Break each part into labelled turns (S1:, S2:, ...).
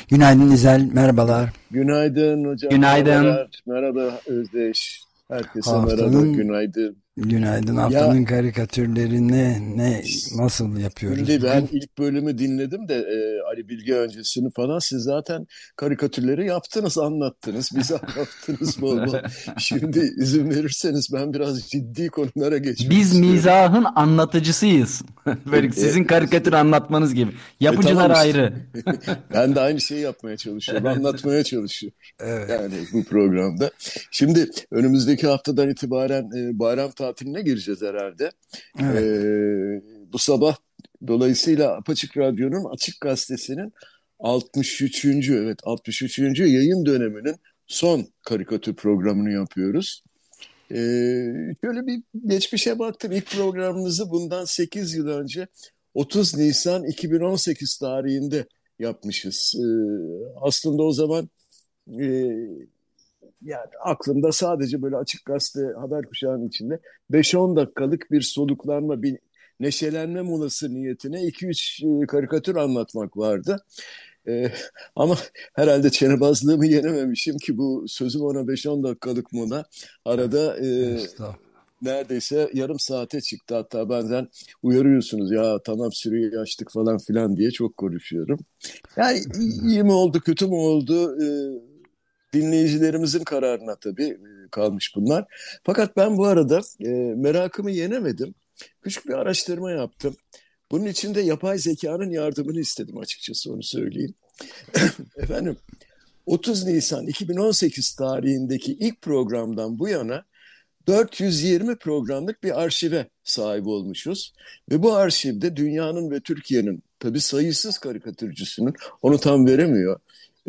S1: Günaydın İzel, merhabalar.
S2: Günaydın hocam,
S3: Günaydın.
S2: merhabalar. Merhaba Özdeş. Herkese merhaba,
S1: Haftanın
S2: günaydın.
S1: günaydın
S2: Ya
S1: haftanın karikatürleri nasıl yapıyoruz
S2: şimdi ben
S1: bugün?
S2: ilk bölümü dinledim de Ali Bilge öncesini falan siz zaten karikatürleri yaptınız, anlattınız. Bize anlattınız bol bol. Şimdi izin verirseniz ben biraz ciddi konulara geçmek
S3: Biz
S2: istiyorum.
S3: mizahın anlatıcısıyız.
S2: E,
S3: Böyle sizin karikatür anlatmanız gibi.
S2: tamam
S3: Yapıcılar
S2: işte.
S3: ayrı.
S2: Ben de aynı şeyi yapmaya çalışıyorum,
S3: Evet.
S2: anlatmaya çalışıyorum.
S1: Evet,
S2: Yani bu programda. Şimdi önümüzdeki haftadan itibaren bayram tatiline gireceğiz herhalde. E,
S1: evet.
S2: bu sabah dolayısıyla Apaçık Radyo'nun Açık Gazetesi'nin 63. evet 63. yayın döneminin son karikatür programını yapıyoruz. E, şöyle bir geçmişe baktım. İlk programımızı bundan 8 yıl önce 30 Nisan 2018 tarihinde yapmışız. Aslında o zaman e, yani aklımda sadece böyle Açık Gazete haber kuşağının içinde 5-10 dakikalık bir soluklanma, bir neşelenme molası niyetine 2-3 karikatür anlatmak vardı. E, ama herhalde çenebazlığımı yenememişim ki bu sözüm ona 5-10 dakikalık mola arada
S1: Estağfurullah.
S2: neredeyse yarım saate çıktı. Hatta benden uyarıyorsunuz ya tamam süreyi açtık falan filan diye çok konuşuyorum. Yani iyi mi oldu kötü mü oldu dinleyicilerimizin kararına tabii kalmış bunlar. Fakat ben bu arada merakımı yenemedim. Küçük bir araştırma yaptım. Bunun için de yapay zekanın yardımını istedim açıkçası onu söyleyeyim. Efendim 30 Nisan 2018 tarihindeki ilk programdan bu yana 420 programlık bir arşive sahip olmuşuz. Ve bu arşivde dünyanın ve Türkiye'nin tabii sayısız karikatürcüsünün onu tam veremiyor.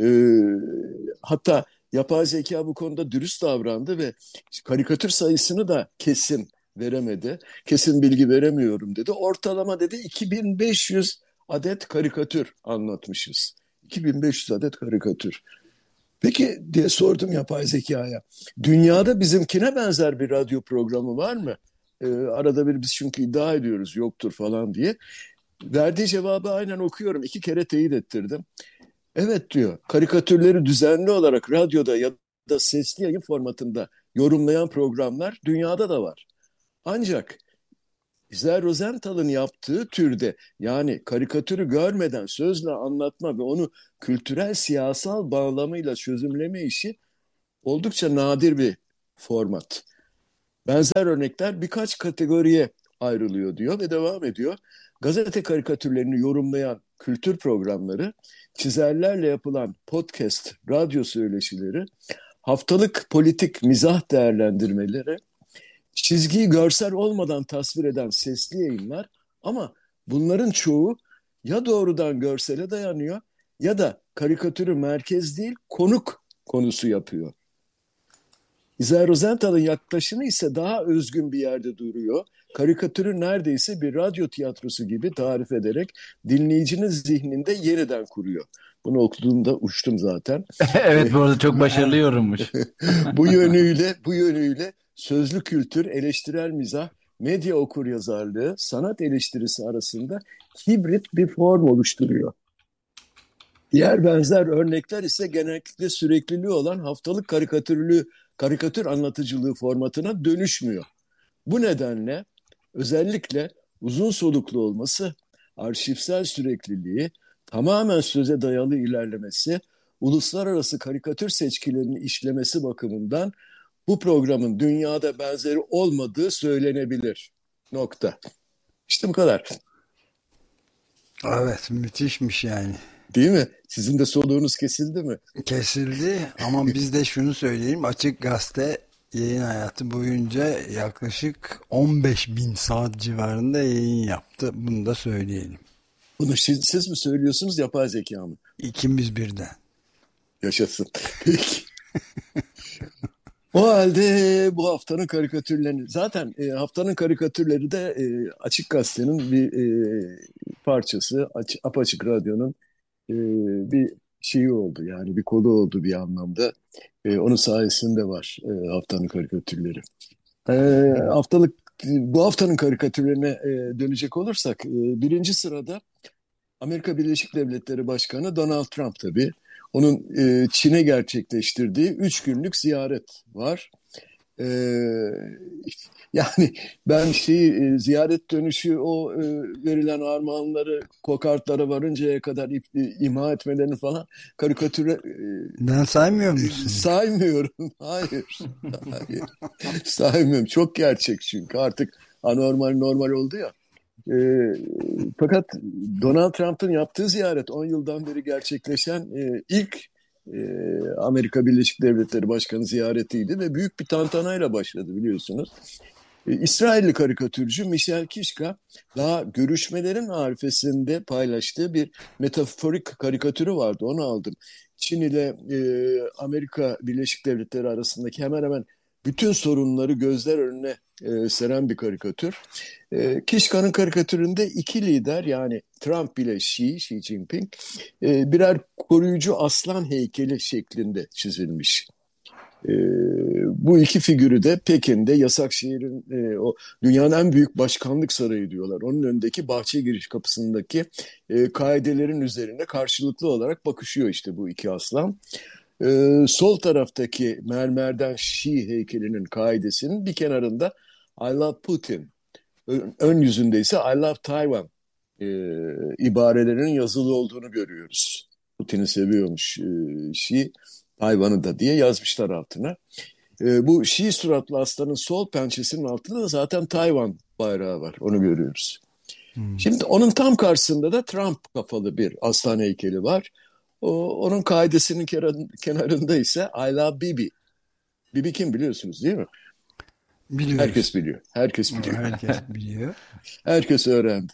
S2: Hatta yapay zeka bu konuda dürüst davrandı ve karikatür sayısını da kesin veremedi. Kesin bilgi veremiyorum dedi. Ortalama dedi 2500 adet karikatür anlatmışız. 2500 adet karikatür. Peki diye sordum yapay zekaya. Dünyada bizimkine benzer bir radyo programı var mı? Arada bir biz çünkü iddia ediyoruz yoktur falan diye. Verdiği cevabı aynen okuyorum. 2 kere teyit ettirdim. Evet diyor. Karikatürleri düzenli olarak radyoda ya da sesli yayın formatında yorumlayan programlar dünyada da var. Ancak İzel Rosenthal'ın yaptığı türde yani karikatürü görmeden sözle anlatma ve onu kültürel siyasal bağlamıyla çözümleme işi oldukça nadir bir format. Benzer örnekler birkaç kategoriye ayrılıyor diyor ve devam ediyor. Gazete karikatürlerini yorumlayan kültür programları, çizerlerle yapılan podcast, radyo söyleşileri, haftalık politik mizah değerlendirmeleri, çizgiyi görsel olmadan tasvir eden sesli yayınlar ama bunların çoğu ya doğrudan görsele dayanıyor ya da karikatürü merkez değil konuk konusu yapıyor. İzel Rosenthal'ın yaklaşımı ise daha özgün bir yerde duruyor. Karikatürü neredeyse bir radyo tiyatrosu gibi tarif ederek dinleyicinin zihninde yeniden kuruyor. Bunu okuduğumda uçtum zaten.
S3: Evet, bu arada çok başarılı yorummuş.
S2: bu yönüyle sözlü kültür, eleştirel mizah, medya okuryazarlığı, sanat eleştirisi arasında hibrit bir form oluşturuyor. Diğer benzer örnekler ise genellikle sürekliliği olan haftalık karikatür anlatıcılığı formatına dönüşmüyor. Bu nedenle özellikle uzun soluklu olması, arşivsel sürekliliği, tamamen söze dayalı ilerlemesi, uluslararası karikatür seçkilerini işlemesi bakımından bu programın dünyada benzeri olmadığı söylenebilir. Nokta. İşte bu kadar.
S1: Evet, müthişmiş yani.
S2: Değil mi? Sizin de soluğunuz kesildi mi?
S1: Kesildi ama biz de şunu söyleyelim. Açık Gazete yayın hayatı boyunca yaklaşık 15 bin saat civarında yayın yaptı. Bunu da söyleyelim.
S2: Bunu siz mi söylüyorsunuz yapay zeka mı?
S1: İkimiz birden.
S2: Yaşasın. Peki. O halde bu haftanın karikatürlerini zaten haftanın karikatürleri de Açık Gazete'nin bir parçası, Apaçık Radyo'nun e, bir şeyi oldu yani bir kolu oldu bir anlamda. Onun sayesinde var haftanın karikatürleri. E, haftalık bu haftanın karikatürlerine dönecek olursak birinci sırada Amerika Birleşik Devletleri Başkanı Donald Trump tabii. Onun Çin'e gerçekleştirdiği 3 günlük ziyaret var. E, Yani ben ziyaret dönüşü o verilen armağanları kokartlara varıncaya kadar imha etmelerini falan karikatüre
S1: Ben saymıyor musun?
S2: saymıyorum. Hayır. Hayır. Saymıyorum. Çok gerçek çünkü artık anormal normal oldu ya. E, Fakat Donald Trump'ın yaptığı ziyaret 10 yıldan beri gerçekleşen ilk e, Amerika Birleşik Devletleri Başkanı ziyaretiydi ve büyük bir tantanayla başladı biliyorsunuz. İsrailli karikatürcü Michel Kishka daha görüşmelerin arifesinde paylaştığı bir metaforik karikatürü vardı. Onu aldım. Çin ile Amerika Birleşik Devletleri arasındaki hemen hemen bütün sorunları gözler önüne seren bir karikatür. Kishka'nın karikatüründe iki lider yani Trump ile Xi Jinping birer koruyucu aslan heykeli şeklinde çizilmiş. Bu iki figürü de Pekin'de Yasakşehir'in o dünyanın en büyük başkanlık sarayı diyorlar. Onun önündeki bahçe giriş kapısındaki kaidelerin üzerine karşılıklı olarak bakışıyor işte bu iki aslan. Sol taraftaki mermerden Xi heykelinin kaidesinin bir kenarında I love Putin, ön yüzünde ise I love Taiwan ibarelerinin yazılı olduğunu görüyoruz. Putin'i seviyormuş Xi, Tayvan'ı da diye yazmışlar altına. Bu Şii suratlı aslanın sol pençesinin altında da zaten Tayvan bayrağı var. Onu görüyoruz. Şimdi onun tam karşısında da Trump kafalı bir aslan heykeli var. Onun kaidesinin kenarında ise I love Bibi. Bibi kim biliyorsunuz değil mi?
S1: Biliyoruz.
S2: Herkes biliyor. Herkes biliyor.
S1: Herkes biliyor.
S2: Herkes öğrendi.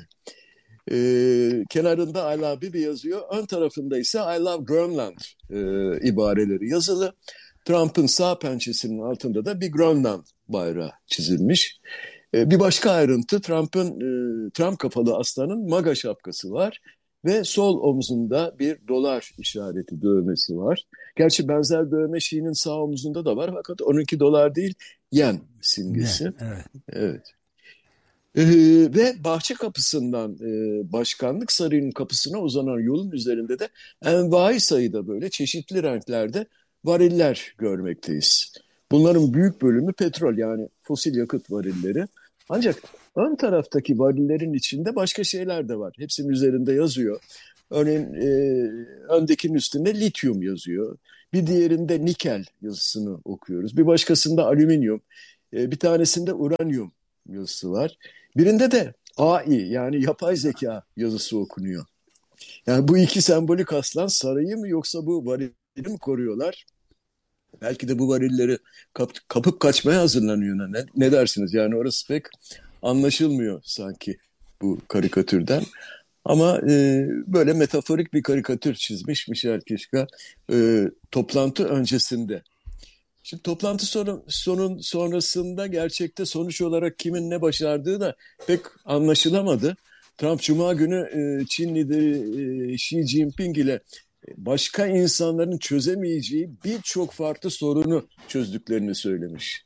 S2: Kenarında I love Bibi yazıyor. Ön tarafında ise I love Grönland ibareleri yazılı. Trump'ın sağ pençesinin altında da bir Grönland bayrağı çizilmiş. Bir başka ayrıntı Trump kafalı aslanın MAGA şapkası var ve sol omzunda bir dolar işareti dövmesi var. Gerçi benzer dövme Xi'nin sağ omzunda da var fakat onunki dolar değil yen simgesi.
S1: Evet.
S2: Evet. Ve bahçe kapısından başkanlık sarayının kapısına uzanan yolun üzerinde de envai sayıda böyle çeşitli renklerde variller görmekteyiz. Bunların büyük bölümü petrol yani fosil yakıt varilleri. Ancak ön taraftaki varillerin içinde başka şeyler de var. Hepsinin üzerinde yazıyor. Örneğin öndekinin üstünde lityum yazıyor. Bir diğerinde nikel yazısını okuyoruz. Bir başkasında alüminyum. Bir tanesinde uranyum yazısı var. Birinde de AI yani yapay zeka yazısı okunuyor. Yani bu iki sembolik aslan sarayı mı yoksa bu varili mi koruyorlar? Belki de bu varilleri kapıp kaçmaya hazırlanıyor. Ne dersiniz? Yani orası pek anlaşılmıyor sanki bu karikatürden. Ama böyle metaforik bir karikatür çizmiş Michel Kishka toplantı öncesinde. Şimdi toplantı sonrasında gerçekte sonuç olarak kimin ne başardığı da pek anlaşılamadı. Trump Cuma günü Çin lideri Xi Jinping ile başka insanların çözemeyeceği birçok farklı sorunu çözdüklerini söylemiş.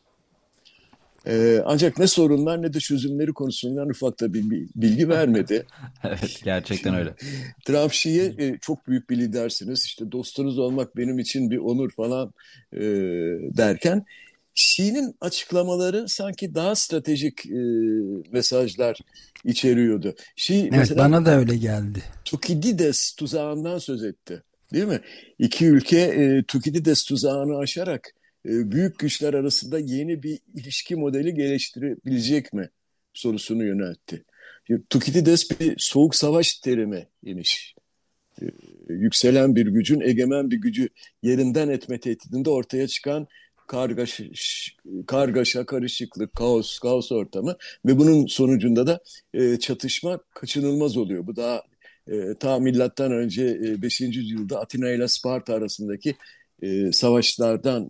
S2: Ancak ne sorunlar ne de çözümleri konusundan ufak da bir bilgi vermedi.
S3: Evet, gerçekten öyle.
S2: Trump Xi'ye çok büyük bir lidersiniz, işte dostunuz olmak benim için bir onur falan derken Xi'nin açıklamaları sanki daha stratejik mesajlar içeriyordu. Xi
S1: Evet,
S2: mesela
S1: bana da öyle geldi.
S2: Thukydides tuzağından söz etti. Değil mi? İki ülke Thukydides tuzağını aşarak büyük güçler arasında yeni bir ilişki modeli geliştirebilecek mi sorusunu yöneltti. Thukydides bir soğuk savaş terimi imiş. Yükselen bir gücün egemen bir gücü yerinden etme tehdidinde ortaya çıkan kargaşa, karışıklık, kaos ortamı ve bunun sonucunda da çatışma kaçınılmaz oluyor. Bu daha ta milattan önce 5. yüzyılda Atina ile Sparta arasındaki savaşlardan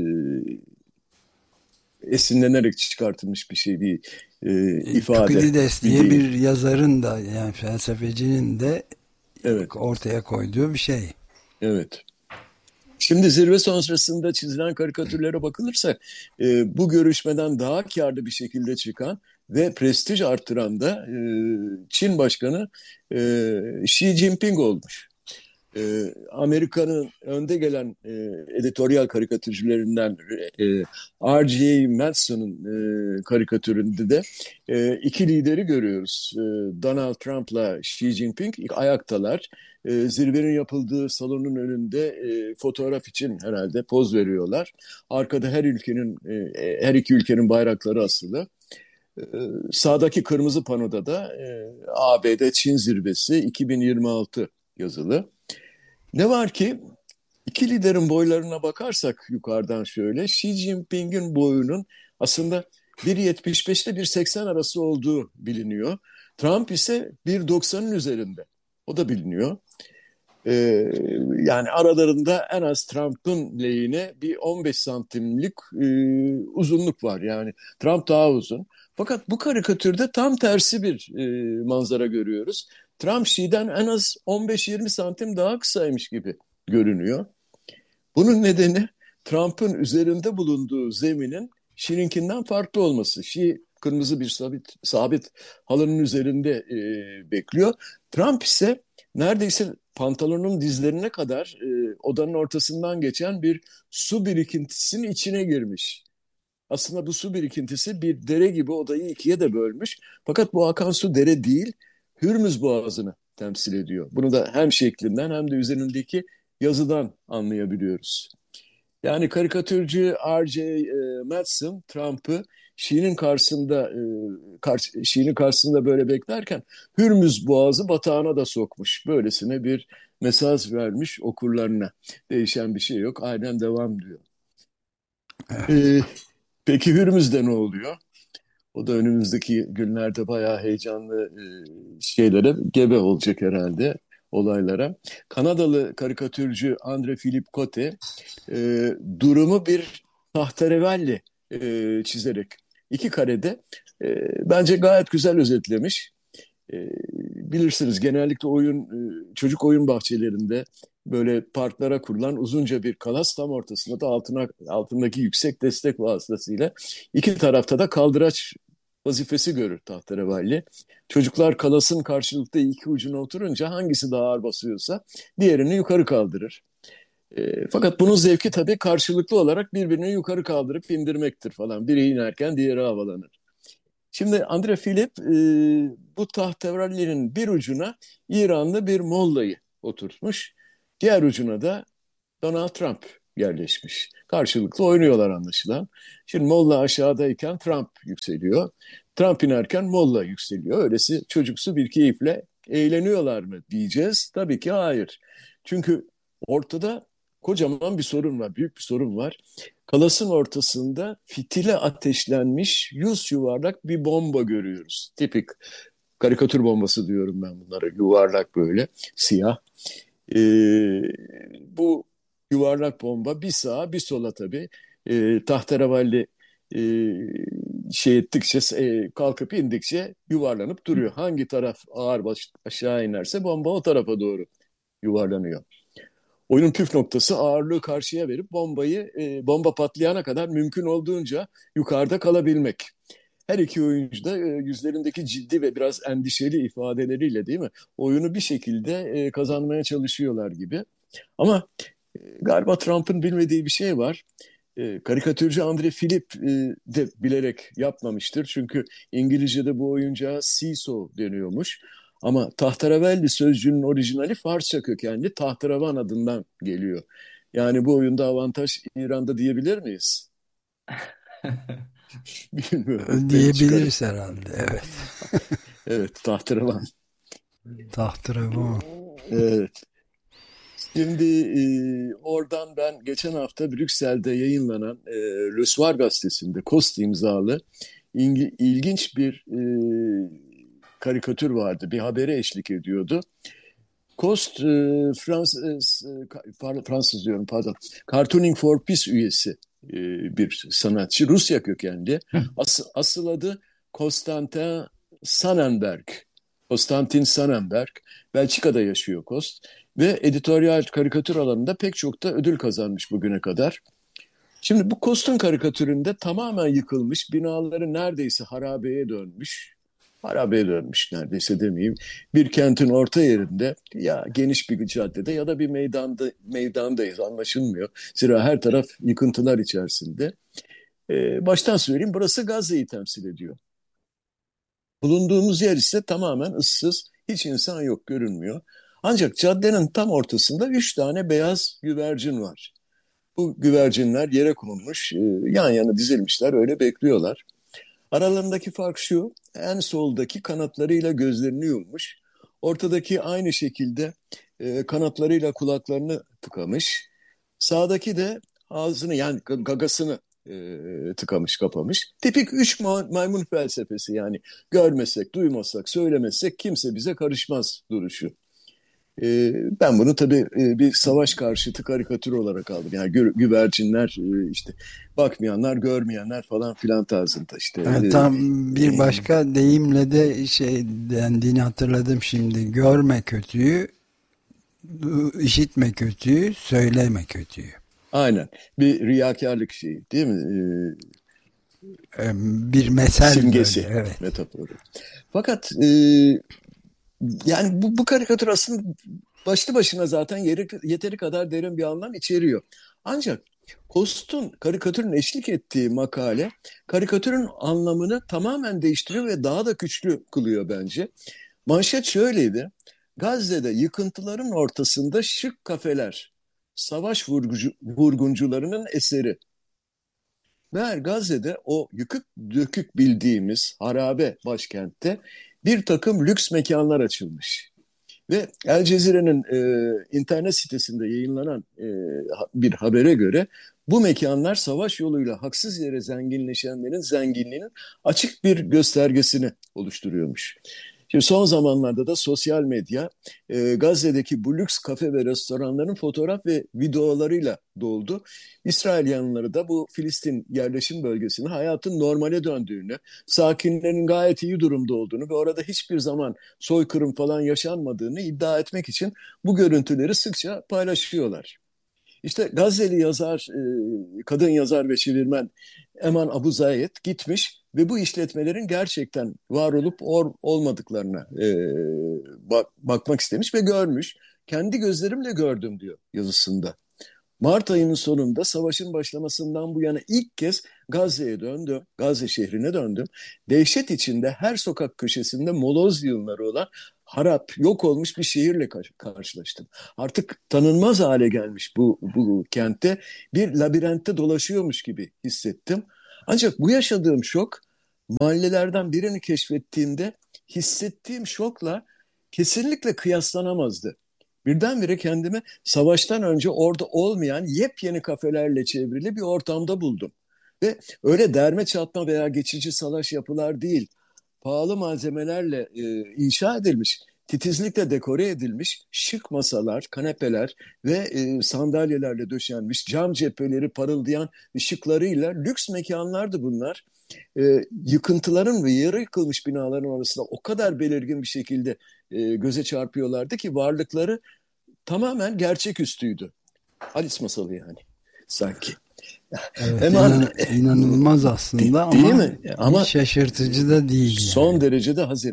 S2: esinlenerek çıkartılmış bir şey, bir ifade.
S1: Thukydides
S2: Bir
S1: diye
S2: deyim.
S1: bir yazarın da yani felsefecinin de
S2: Evet,
S1: ortaya koyduğu bir şey.
S2: evet. Şimdi zirve sonrasında çizilen karikatürlere bakılırsa bu görüşmeden daha kârlı bir şekilde çıkan ve prestij artıran da Çin Başkanı Xi Jinping olmuş. Amerika'nın önde gelen editoryal karikatürcülerinden R.J. Madson'un karikatüründe de iki lideri görüyoruz. Donald Trump'la Xi Jinping ayaktalar. Zirvenin yapıldığı salonun önünde fotoğraf için herhalde poz veriyorlar. Arkada her iki ülkenin bayrakları asılı. Sağdaki kırmızı panoda da ABD-Çin zirvesi 2026 yazılı. Ne var ki iki liderin boylarına bakarsak yukarıdan şöyle, Xi Jinping'in boyunun aslında 1.75 ile 1.80 arası olduğu biliniyor. Trump ise 1.90'ın üzerinde. O da biliniyor. Yani aralarında en az Trump'ın lehine bir 15 santimlik uzunluk var. Yani Trump daha uzun. Fakat bu karikatürde tam tersi bir manzara görüyoruz. Trump Xi'den en az 15-20 santim daha kısaymış gibi görünüyor. Bunun nedeni Trump'ın üzerinde bulunduğu zeminin Xi'ninkinden farklı olması. Xi kırmızı bir sabit halının üzerinde bekliyor. Trump ise neredeyse pantolonun dizlerine kadar odanın ortasından geçen bir su birikintisinin içine girmiş. Aslında bu su birikintisi bir dere gibi odayı ikiye de bölmüş. Fakat bu akan su dere değil, Hürmüz Boğazı'nı temsil ediyor. Bunu da hem şeklinden hem de üzerindeki yazıdan anlayabiliyoruz. Yani karikatürcü R.J. Madsen Trump'ı Şii'nin karşısında böyle beklerken Hürmüz Boğazı batağına da sokmuş. Böylesine bir mesaj vermiş okurlarına. Değişen bir şey yok. Aynen devam diyor.
S1: Evet.
S2: Peki Hürmüz'de ne oluyor? O da önümüzdeki günlerde bayağı heyecanlı şeylere gebe olacak herhalde olaylara. Kanadalı karikatürcü André Philippe Cote durumu bir tahterevalli çizerek iki karede bence gayet güzel özetlemiş. Bilirsiniz genellikle çocuk oyun bahçelerinde böyle parklara kurulan uzunca bir kalas tam ortasında da altındaki yüksek destek vasıtasıyla iki tarafta da kaldıraç vazifesi görür tahterevalli. Çocuklar kalasın karşılıklı iki ucuna oturunca hangisi daha ağır basıyorsa diğerini yukarı kaldırır. Fakat bunun zevki tabii karşılıklı olarak birbirini yukarı kaldırıp indirmektir falan. Biri inerken diğeri havalanır. Şimdi Andre Philip bu tahterevallerin bir ucuna İranlı bir mollayı oturtmuş. Diğer ucuna da Donald Trump yerleşmiş. Karşılıklı oynuyorlar anlaşılan. Şimdi Molla aşağıdayken Trump yükseliyor. Trump inerken Molla yükseliyor. Öylesi çocuksu bir keyifle eğleniyorlar mı diyeceğiz. Tabii ki hayır. Çünkü ortada kocaman bir sorun var, büyük bir sorun var. Kalasın ortasında fitile ateşlenmiş yüz yuvarlak bir bomba görüyoruz. Tipik karikatür bombası diyorum ben bunlara. Yuvarlak böyle, siyah. Ee, Bu yuvarlak bomba bir sağa bir sola tabii tahterevalli e, kalkıp indikçe yuvarlanıp duruyor. Hangi taraf aşağı inerse bomba o tarafa doğru yuvarlanıyor. Oyunun püf noktası ağırlığı karşıya verip bomba patlayana kadar mümkün olduğunca yukarıda kalabilmek. Her iki oyuncu da yüzlerindeki ciddi ve biraz endişeli ifadeleriyle değil mi? Oyunu bir şekilde kazanmaya çalışıyorlar gibi. Ama galiba Trump'ın bilmediği bir şey var. Karikatürcü Andre Philip de bilerek yapmamıştır. Çünkü İngilizce'de bu oyuncağa seesaw deniyormuş. Ama tahterevalli sözcüğünün orijinali Farsça kökenli tahterevan adından geliyor. Yani bu oyunda avantaj İran'da diyebilir miyiz? Bilmiyorum. Ortaya çıkarım.
S1: Diyebiliriz herhalde. Evet.
S2: Evet, tahterevan.
S1: Tahterevan.
S2: Evet. Şimdi oradan ben geçen hafta Brüksel'de yayınlanan Le Soir gazetesinde Kost imzalı ilginç bir karikatür vardı. Bir habere eşlik ediyordu. Kost Fransız diyorum pardon. Cartooning for Peace üyesi bir sanatçı. Rusya kökenli. Asıl adı Konstantin Sonnenberg. Konstantin Sonnenberg. Belçika'da yaşıyor Kost. Ve editoryal karikatür alanında pek çok da ödül kazanmış bugüne kadar. Şimdi bu Kost'un karikatüründe tamamen yıkılmış, binaları neredeyse harabeye dönmüş. harabeye dönmüş neredeyse demeyeyim. Bir kentin orta yerinde ya geniş bir caddede ya da bir meydandayız anlaşılmıyor. Zira her taraf yıkıntılar içerisinde. Baştan söyleyeyim burası Gazze'yi temsil ediyor. Bulunduğumuz yer ise tamamen ıssız, hiç insan yok görünmüyor. Ancak caddenin tam ortasında üç tane beyaz güvercin var. Bu güvercinler yere konulmuş, yan yana dizilmişler, öyle bekliyorlar. Aralarındaki fark şu, en soldaki kanatlarıyla gözlerini yummuş, ortadaki aynı şekilde kanatlarıyla kulaklarını tıkamış, sağdaki de ağzını yani gagasını tıkamış kapamış. Tipik üç maymun felsefesi yani görmesek, duymasak, söylemesek kimse bize karışmaz duruşu. Ben bunu tabii bir savaş karşıtı karikatür olarak aldım. Yani güvercinler işte bakmayanlar, görmeyenler falan filan tarzında işte.
S1: Tam bir başka deyimle de şey dendiğini hatırladım şimdi. Görme kötüyü, işitme kötüyü, söyleme kötüyü.
S2: Aynen bir riyakarlık şeyi değil mi?
S1: Bir mesel
S2: Simgesi,
S1: böyle, evet.
S2: metaforu. Fakat yani bu karikatür aslında başlı başına zaten yeteri kadar derin bir anlam içeriyor. Ancak Kost'un karikatürün eşlik ettiği makale karikatürün anlamını tamamen değiştiriyor ve daha da güçlü kılıyor bence. Manşet şöyleydi. Gazze'de yıkıntıların ortasında şık kafeler, savaş vurguncularının eseri. Meğer Gazze'de o yıkık dökük bildiğimiz harabe başkentte bir takım lüks mekanlar açılmış. Ve El Cezire'nin internet sitesinde yayınlanan bir habere göre bu mekanlar savaş yoluyla haksız yere zenginleşenlerin zenginliğinin açık bir göstergesini oluşturuyormuş. Şimdi son zamanlarda da sosyal medya Gazze'deki bu lüks kafe ve restoranların fotoğraf ve videolarıyla doldu. İsrail yanlıları da bu Filistin yerleşim bölgesinde hayatın normale döndüğünü, sakinlerin gayet iyi durumda olduğunu ve orada hiçbir zaman soykırım falan yaşanmadığını iddia etmek için bu görüntüleri sıkça paylaşıyorlar. İşte Gazze'li yazar, kadın yazar ve çevirmen Eman Abu Zayed gitmiş ve bu işletmelerin gerçekten var olup olmadıklarına bakmak istemiş ve görmüş. Kendi gözlerimle gördüm diyor yazısında. Mart ayının sonunda savaşın başlamasından bu yana ilk kez Gazze'ye döndüm, Gazze şehrine döndüm. Dehşet içinde her sokak köşesinde moloz yığınları olan harap, yok olmuş bir şehirle karşılaştım. Artık tanınmaz hale gelmiş bu kentte bir labirentte dolaşıyormuş gibi hissettim. Ancak bu yaşadığım şok mahallelerden birini keşfettiğimde hissettiğim şokla kesinlikle kıyaslanamazdı. Birdenbire kendimi savaştan önce orada olmayan yepyeni kafelerle çevrili bir ortamda buldum. Ve öyle derme çatma veya geçici salaş yapılar değil, pahalı malzemelerle inşa edilmiş, titizlikle dekore edilmiş şık masalar, kanepeler ve sandalyelerle döşenmiş, cam cepheleri parıldayan ışıklarıyla lüks mekanlardı bunlar. Yıkıntıların ve yarı yıkılmış binaların arasında o kadar belirgin bir şekilde göze çarpıyorlardı ki varlıkları tamamen gerçeküstüydü. Alice masalı yani sanki.
S1: Evet,
S2: Hemen
S1: inanılmaz aslında
S2: değil
S1: ama
S2: mi? Ama
S1: hiç şaşırtıcı da değil
S2: son
S1: yani.
S2: derecede hazin.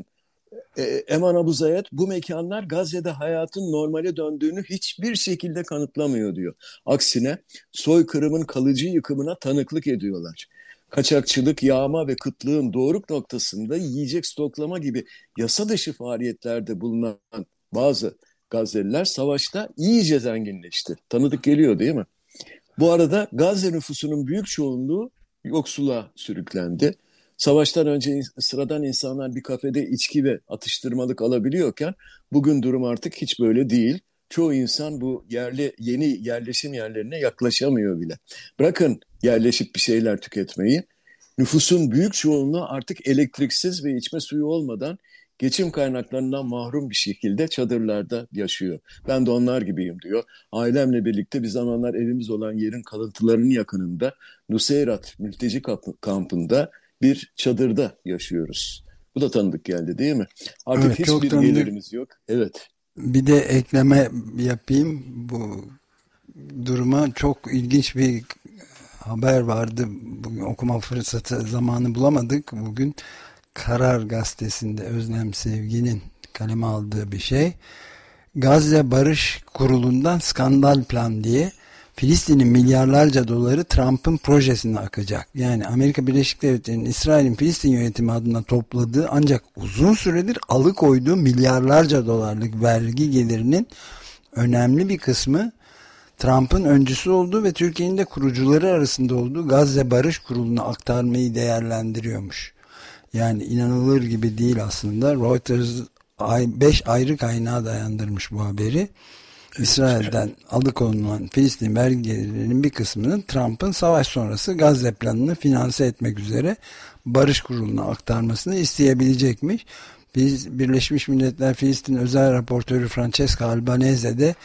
S2: Eman Abu Zayed bu mekanlar Gazze'de hayatın normale döndüğünü hiçbir şekilde kanıtlamıyor diyor. Aksine soykırımın kalıcı yıkımına tanıklık ediyorlar. Kaçakçılık, yağma ve kıtlığın doruk noktasında yiyecek stoklama gibi yasa dışı faaliyetlerde bulunan bazı Gazze'liler savaşta iyice zenginleşti. Tanıdık geliyor değil mi? Bu arada Gazze nüfusunun büyük çoğunluğu yoksulluğa sürüklendi. Savaştan önce sıradan insanlar bir kafede içki ve atıştırmalık alabiliyorken bugün durum artık hiç böyle değil. Çoğu insan bu yeni yerleşim yerlerine yaklaşamıyor bile. Bırakın yerleşip bir şeyler tüketmeyi. Nüfusun büyük çoğunluğu artık elektriksiz ve içme suyu olmadan geçim kaynaklarından mahrum bir şekilde çadırlarda yaşıyor. Ben de onlar gibiyim diyor. Ailemle birlikte bir zamanlar evimiz olan yerin kalıntılarının yakınında Nuseyrat mülteci kampında bir çadırda yaşıyoruz. Bu da tanıdık geldi değil mi? Artık
S1: Evet, çok
S2: hiçbir
S1: tanıdık.
S2: gelirimiz yok. Evet.
S1: Bir de ekleme yapayım bu duruma. Çok ilginç bir haber vardı. Bugün okuma fırsatı zamanı bulamadık bugün. Karar Gazetesi'nde Özlem Sevgi'nin kaleme aldığı bir şey. Gazze Barış Kurulu'ndan skandal plan diye Filistin'in milyarlarca doları Trump'ın projesine akacak. Yani Amerika Birleşik Devletleri'nin İsrail'in Filistin yönetimi adına topladığı ancak uzun süredir alıkoyduğu milyarlarca dolarlık vergi gelirinin önemli bir kısmı Trump'ın öncüsü olduğu ve Türkiye'nin de kurucuları arasında olduğu Gazze Barış Kurulu'na aktarmayı değerlendiriyormuş. Yani inanılır gibi değil aslında. Reuters 5 ayrı kaynağa dayandırmış bu haberi. İsrail'den alıkonulan Filistin vergilerinin bir kısmının Trump'ın savaş sonrası Gazze planını finanse etmek üzere Barış Kurulu'na aktarmasını isteyebilecekmiş. Biz Birleşmiş Milletler Filistin Özel Raportörü Francesca Albanese de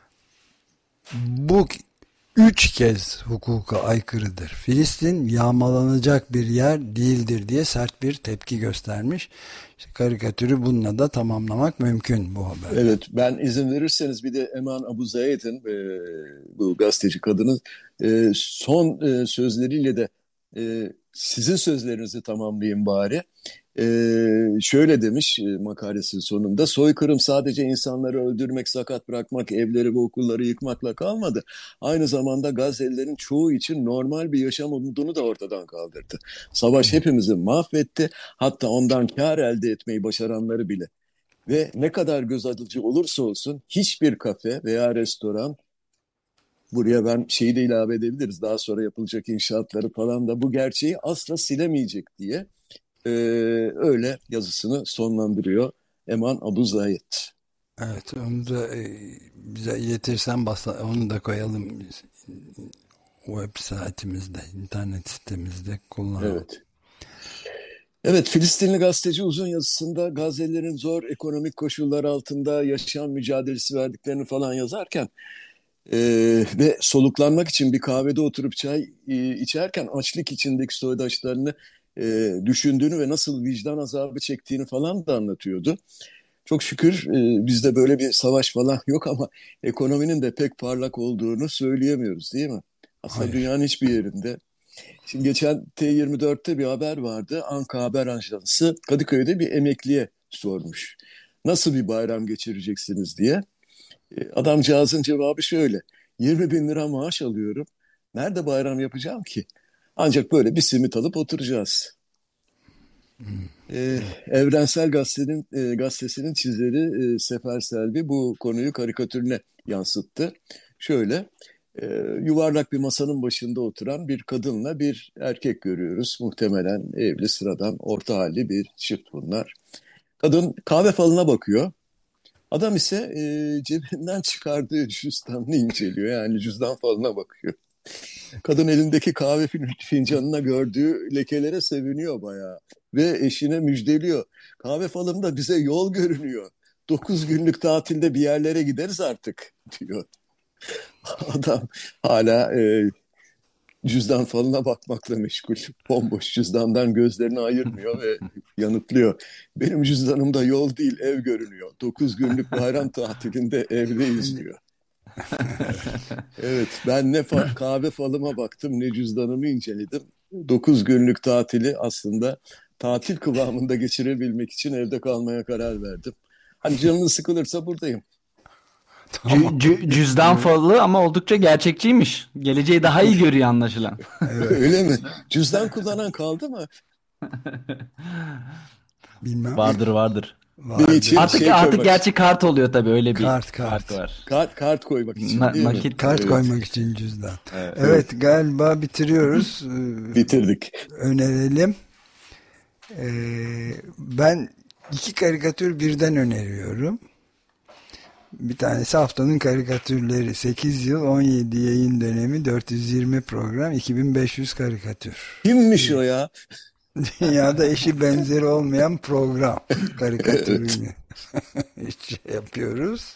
S1: bu 3 kez hukuka aykırıdır, Filistin yağmalanacak bir yer değildir diye sert bir tepki göstermiş. İşte karikatürü bununla da tamamlamak mümkün bu haber.
S2: Evet, ben izin verirseniz bir de Eman Abu Zayed'in bu gazeteci kadının son sözleriyle de sizin sözlerinizi tamamlayayım bari. Şöyle demiş makalesinin sonunda: soykırım sadece insanları öldürmek, sakat bırakmak, evleri ve okulları yıkmakla kalmadı. Aynı zamanda Gazze'lilerin çoğu için normal bir yaşam umudunu da ortadan kaldırdı. Savaş hepimizi mahvetti, hatta ondan kar elde etmeyi başaranları bile. Ve ne kadar göz alıcı olursa olsun hiçbir kafe veya restoran, buraya ben şeyi de ilave edebiliriz, daha sonra yapılacak inşaatları falan da bu gerçeği asla silemeyecek diye öyle yazısını sonlandırıyor Eman Abu Zayed.
S1: Evet, onu da bize iletirsen onu da koyalım web siteimizde, internet sitemizde kullanalım.
S2: Evet. Evet, Filistinli gazeteci uzun yazısında Gazze'lilerin zor ekonomik koşullar altında yaşam mücadelesi verdiklerini falan yazarken ve soluklanmak için bir kahvede oturup çay içerken açlık içindeki soydaşlarını düşündüğünü ve nasıl vicdan azabı çektiğini falan da anlatıyordu. Çok şükür bizde böyle bir savaş falan yok ama ekonominin de pek parlak olduğunu söyleyemiyoruz, değil mi? Aslında
S1: Hayır.
S2: dünyanın hiçbir yerinde. Şimdi geçen T24'te bir haber vardı. Anka Haber Ajansı Kadıköy'de bir emekliye sormuş: nasıl bir bayram geçireceksiniz diye. Adamcağızın cevabı şöyle: 20 bin lira maaş alıyorum. Nerede bayram yapacağım ki? Ancak böyle bir simit alıp oturacağız. Evrensel Gazetesi'nin çizeri Sefer Selvi bu konuyu karikatürüne yansıttı. Şöyle, yuvarlak bir masanın başında oturan bir kadınla bir erkek görüyoruz. Muhtemelen evli, sıradan, orta halli bir çift bunlar. Kadın kahve falına bakıyor. Adam ise cebinden çıkardığı cüzdanını inceliyor. Yani cüzdan falına bakıyor. Kadın elindeki kahve fincanına gördüğü lekelere seviniyor bayağı. Ve eşine müjdeliyor: kahve falında bize yol görünüyor. 9 günlük tatilde bir yerlere gideriz artık diyor. Adam hala cüzdan falına bakmakla meşgul. Bomboş cüzdandan gözlerini ayırmıyor ve yanıtlıyor: benim cüzdanımda yol değil, ev görünüyor. 9 günlük bayram tatilinde evdeyiz diyor. Evet, ben ne kahve falıma baktım ne cüzdanımı inceledim. 9 günlük tatili aslında tatil kıvamında geçirebilmek için evde kalmaya karar verdim. Hani canınız sıkılırsa buradayım.
S1: Tamam.
S3: Cüzdan falı ama oldukça gerçekçiymiş. Geleceği daha iyi görüyor anlaşılan.
S1: Evet.
S2: Öyle mi? Cüzdan kullanan kaldı mı?
S1: Bilmem.
S3: Vardır.
S2: Bir için
S3: Artık gerçi kart oluyor tabii, öyle bir
S1: Kart.
S3: var.
S2: Kart koymak için değil mi?
S3: Nakit.
S1: Kart
S2: Evet.
S1: koymak için cüzdan. Evet, galiba bitiriyoruz.
S2: Bitirdik.
S1: Önerelim. Ben 2 karikatür birden öneriyorum. Bir tanesi haftanın karikatürleri. 8 yıl 17 yayın dönemi 420 program 2500 karikatür.
S2: Kimmiş o ya?
S1: Dünyada eşi benzeri olmayan program karikatürünü yapıyoruz.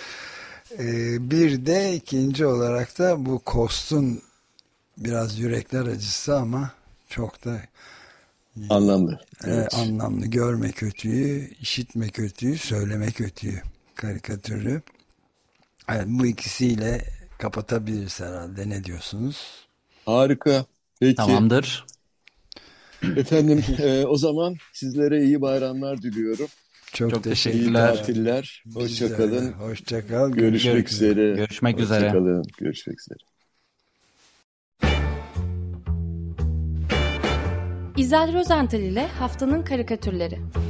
S1: Bir de ikinci olarak da bu Kost'un biraz yürekler acısı ama çok da
S2: anlamlı. Evet.
S1: anlamlı. Görme kötüyü, işitme kötüyü, söyleme kötüyü karikatürü. Evet, bu ikisiyle kapatabiliriz herhalde. Ne diyorsunuz?
S2: Harika. Peki.
S3: Tamamdır.
S2: Efendim o zaman sizlere iyi bayramlar diliyorum.
S1: Çok
S3: Çok
S1: teşekkür
S2: İyi
S3: teşekkürler.
S2: tatiller. Hoşça kalın.
S1: Hoşça kal.
S2: Görüşmek üzere.
S3: Görüşmek
S2: Hoşça
S3: üzere.
S2: kalın. Görüşmek üzere.
S4: İzel Rozental ile Haftanın Karikatürleri.